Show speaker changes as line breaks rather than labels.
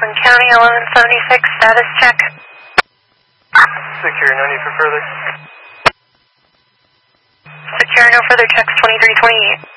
Oakland County, 1176, status check.
Secure, no need for further.
Secure, no further checks, 2328.